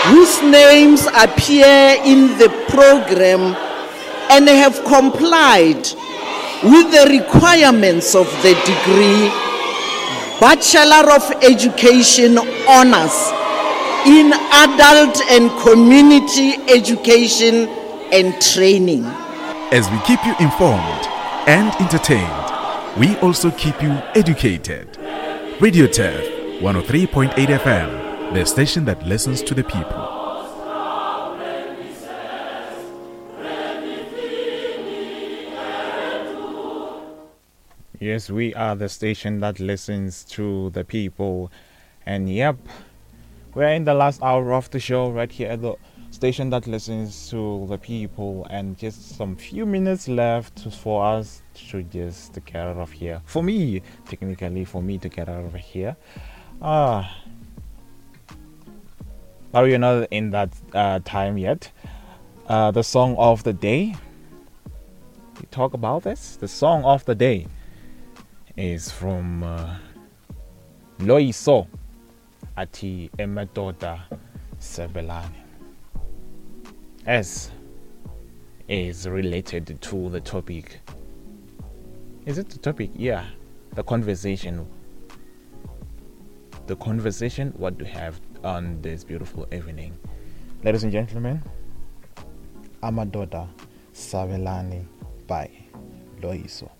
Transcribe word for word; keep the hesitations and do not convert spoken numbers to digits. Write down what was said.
whose names appear in the program and have complied with the requirements of the degree Bachelor of Education Honors in Adult and Community Education and Training. As we keep you informed and entertained, we also keep you educated. Radio Turf one oh three point eight F M, the station that listens to the people. Yes, we are the station that listens to the people. And yep, we're in the last hour of the show right here at the station that listens to the people. And just some few minutes left for us to just get out of here. For me, technically, for me to get out of here. Ah, but we're not in that uh, time yet. Uh, the song of the day. We talk about this. The song of the day is from uh, Loyiso ati Emadoda Sabelani. S is related to the topic. Is it the topic? Yeah, the conversation. The conversation what we have on this beautiful evening. Ladies and gentlemen, Amadoda Sabelani by Loyiso.